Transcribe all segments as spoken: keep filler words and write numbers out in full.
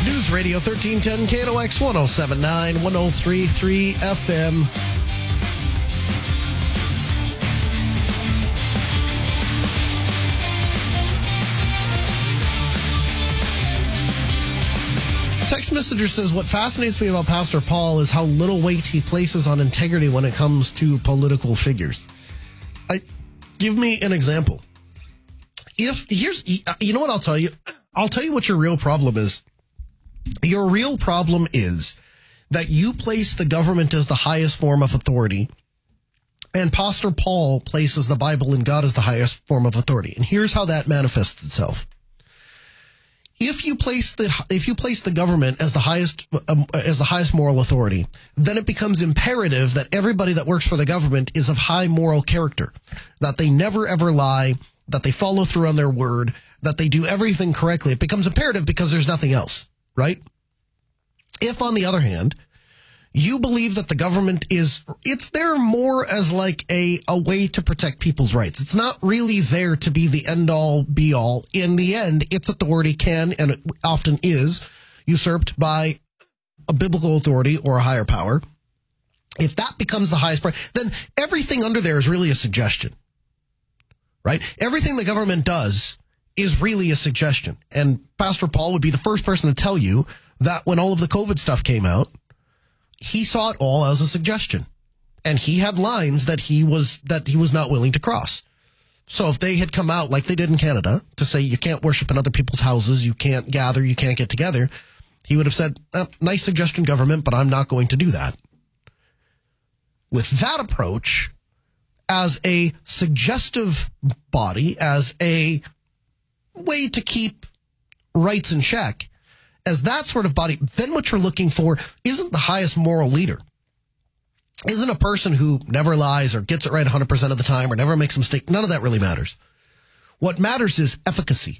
News Radio thirteen ten K N O X one oh seven point nine, one oh three point three F M. Text messenger says, what fascinates me about Pastor Paul is how little weight he places on integrity when it comes to political figures. I, give me an example. If here's, you know what I'll tell you? I'll tell you what your real problem is. Your real problem is that you place the government as the highest form of authority, and Pastor Paul places the Bible and God as the highest form of authority. And here's how that manifests itself. If you place the if you place the government as the highest um, as the highest moral authority, then it becomes imperative that everybody that works for the government is of high moral character, that they never ever lie, that they follow through on their word, that they do everything correctly. It becomes imperative because there's nothing else, right? If, on the other hand, you believe that the government is, it's there more as like a, a way to protect people's rights. It's not really there to be the end all be all. In the end, its authority can, and it often is, usurped by a biblical authority or a higher power. If that becomes the highest priority, then everything under there is really a suggestion, right? Everything the government does is really a suggestion. And Pastor Paul would be the first person to tell you that when all of the COVID stuff came out, he saw it all as a suggestion, and he had lines that he was that he was not willing to cross. So if they had come out like they did in Canada to say you can't worship in other people's houses, you can't gather, you can't get together, he would have said, eh, nice suggestion, government, but I'm not going to do that. With that approach, as a suggestive body, as a way to keep rights in check, as that sort of body, then what you're looking for isn't the highest moral leader. Isn't a person who never lies or gets it right one hundred percent of the time or never makes a mistake. None of that really matters. What matters is efficacy.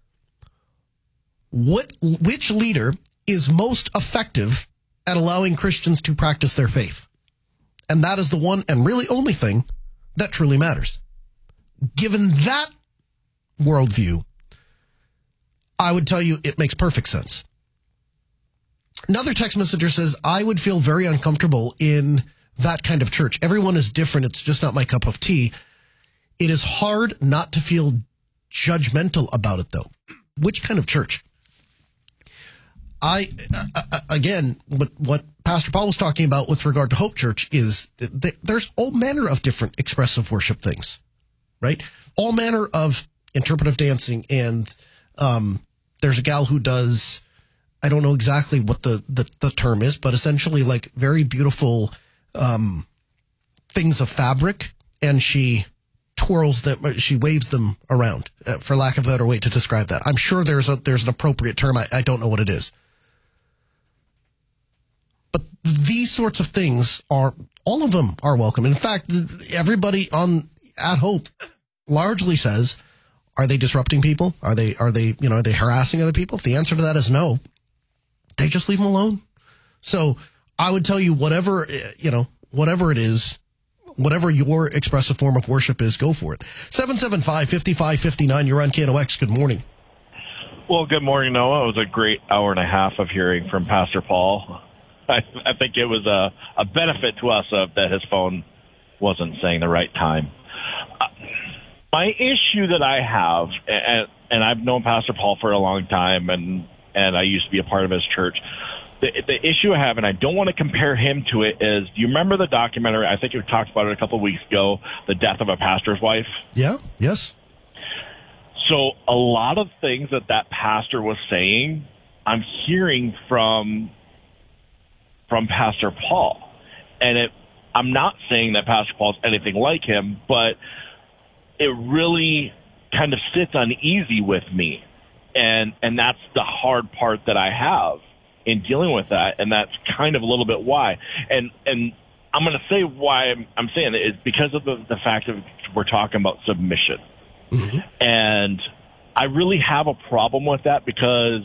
What, which leader is most effective at allowing Christians to practice their faith? And that is the one and really only thing that truly matters. Given that worldview, I would tell you it makes perfect sense. Another text messenger says, I would feel very uncomfortable in that kind of church. Everyone is different. It's just not my cup of tea. It is hard not to feel judgmental about it, though. Which kind of church? I, uh, again, what, what Pastor Paul was talking about with regard to Hope Church is that there's all manner of different expressive worship things, right? All manner of interpretive dancing, and um, there's a gal who does, I don't know exactly what the, the, the term is, but essentially like very beautiful um, things of fabric, and she twirls them, she waves them around, uh, for lack of a better way to describe that. I'm sure there's a there's an appropriate term. I, I don't know what it is. But these sorts of things are, all of them are welcome. In fact, everybody on at Hope largely says, are they disrupting people? Are they, are they, you know, are they harassing other people? If the answer to that is no, they just leave them alone. So I would tell you, whatever, you know, whatever it is, whatever your expressive form of worship is, go for it. seven seven five, five five five nine, you're on K N O X. Good morning. Well, good morning, Noah. It was a great hour and a half of hearing from Pastor Paul. I, I think it was a, a benefit to us of that his phone wasn't saying the right time. Uh, my issue that I have, and, and I've known Pastor Paul for a long time, and, and I used to be a part of his church. The, the issue I have, and I don't want to compare him to it, is, do you remember the documentary? I think we talked about it a couple of weeks ago, The Death of a Pastor's Wife? Yeah, yes. So a lot of things that that pastor was saying, I'm hearing from from Pastor Paul. And it, I'm not saying that Pastor Paul's anything like him, but it really kind of sits uneasy with me. And and that's the hard part that I have in dealing with that, and that's kind of a little bit why. And and I'm going to say why I'm, I'm saying it is because of the, the fact that we're talking about submission. Mm-hmm. And I really have a problem with that, because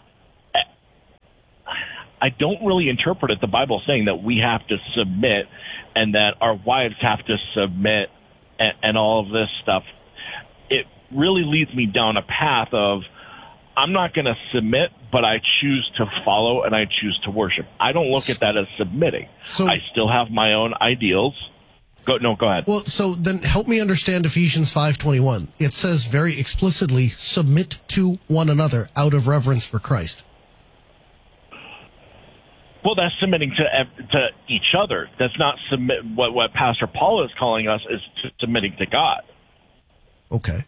I don't really interpret it, the Bible saying that we have to submit and that our wives have to submit and, and all of this stuff. It really leads me down a path of I'm not going to submit, but I choose to follow and I choose to worship. I don't look at that as submitting. So, I still have my own ideals. Go, no, go ahead. Well, so then help me understand Ephesians five twenty-one. It says very explicitly, submit to one another out of reverence for Christ. Well, that's submitting to to each other. That's not submit. What what Pastor Paul is calling us is to submitting to God. Okay.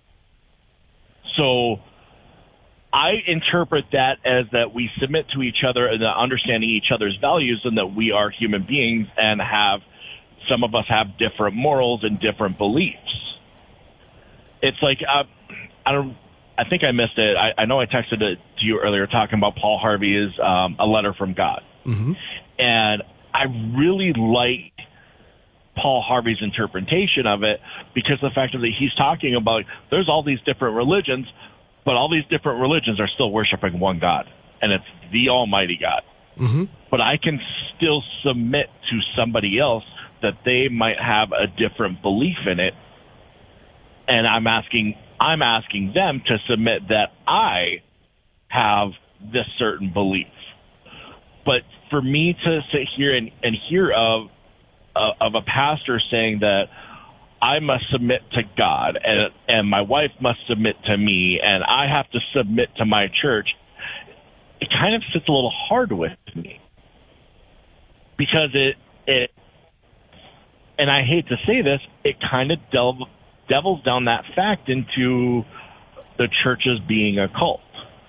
So I interpret that as that we submit to each other and understanding each other's values, and that we are human beings and have some of us have different morals and different beliefs. It's like uh, I don't. I think I missed it. I, I know I texted it to you earlier talking about Paul Harvey's um, A Letter from God. Mm-hmm. And I really like Paul Harvey's interpretation of it because the fact that he's talking about there's all these different religions, but all these different religions are still worshiping one God, and it's the Almighty God. Mm-hmm. But I can still submit to somebody else that they might have a different belief in it, and I'm asking I'm asking them to submit that I have this certain belief. But for me to sit here and, and hear of uh, of a pastor saying that I must submit to God and and my wife must submit to me and I have to submit to my church, it kind of sits a little hard with me. Because it, it and I hate to say this, it kind of delve devils down that fact into the churches being a cult.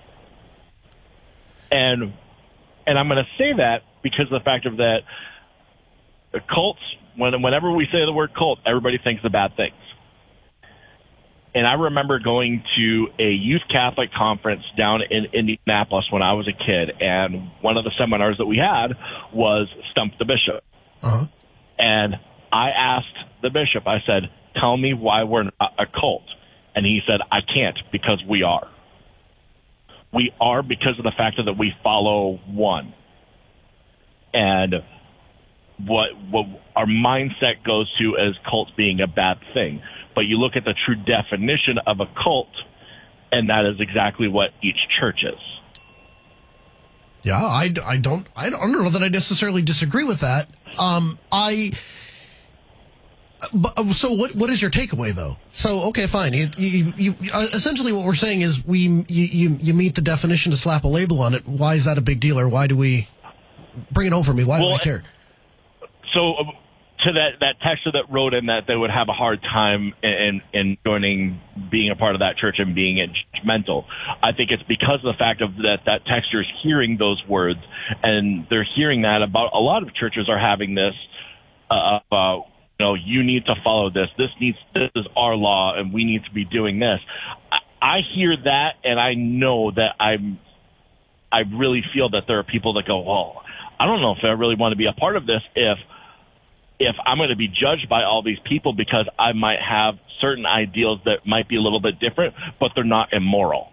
And and I'm going to say that because of the fact of that cults, when, whenever we say the word cult, everybody thinks of bad things. And I remember going to a youth Catholic conference down in Indianapolis when I was a kid, and one of the seminars that we had was Stump the Bishop. Uh-huh. And I asked the bishop, I said, tell me why we're not a cult. And he said, I can't, because we are. We are because of the fact that we follow one. And what, what our mindset goes to as cults being a bad thing. But you look at the true definition of a cult, and that is exactly what each church is. Yeah, I, I don't I don't know that I necessarily disagree with that. Um, I... But, so what? What is your takeaway, though? So okay, fine. You, you, you, essentially, what we're saying is we you, you you meet the definition to slap a label on it. Why is that a big deal, or why do we bring it home for me? Why well, do I care? So uh, to that that texter that wrote in that they would have a hard time in in joining, being a part of that church and being judgmental. I think it's because of the fact of that that texter is hearing those words, and they're hearing that about a lot of churches are having this. Uh, uh, No, you need to follow this. This needs. This is our law, and we need to be doing this. I, I hear that, and I know that I'm. I really feel that there are people that go, "Well, I don't know if I really want to be a part of this. If if I'm going to be judged by all these people because I might have certain ideals that might be a little bit different, but they're not immoral."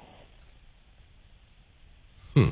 Hmm.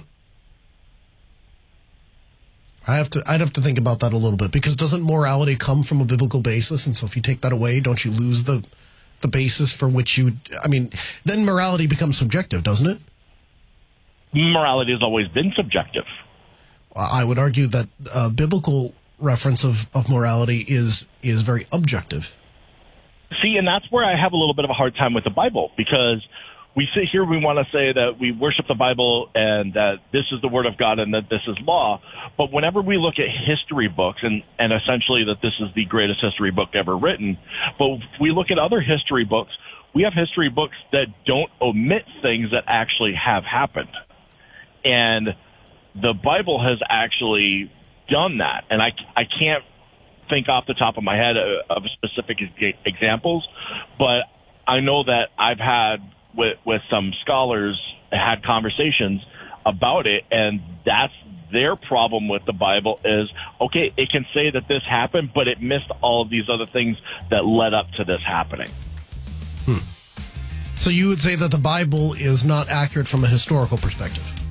I have to. I'd have to think about that a little bit, because doesn't morality come from a biblical basis? And so, if you take that away, don't you lose the the basis for which you? I mean, then morality becomes subjective, doesn't it? Morality has always been subjective. I would argue that uh, biblical reference of, of morality is is very objective. See, and that's where I have a little bit of a hard time with the Bible, because we sit here, we want to say that we worship the Bible and that this is the Word of God and that this is law. But whenever we look at history books, and, and essentially that this is the greatest history book ever written, but if we look at other history books, we have history books that don't omit things that actually have happened. And the Bible has actually done that. And I, I can't think off the top of my head of specific examples, but I know that I've had with with some scholars had conversations about it, and that's their problem with the Bible is, okay, it can say that this happened, but it missed all of these other things that led up to this happening. Hmm. So you would say that the Bible is not accurate from a historical perspective?